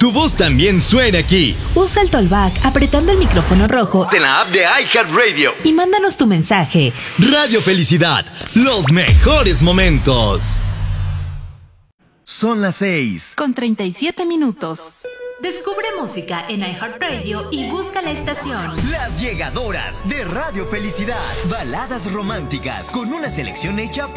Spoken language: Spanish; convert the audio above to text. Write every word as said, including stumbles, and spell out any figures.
tu voz también suene aquí. Usa el Talkback apretando el micrófono rojo En la app de iHeartRadio. y mándanos tu mensaje. Radio Felicidad, los mejores momentos. Son las seis. Con treinta y siete minutos. Descubre música en iHeartRadio y busca la estación. Las llegadoras de Radio Felicidad. Baladas románticas con una selección hecha por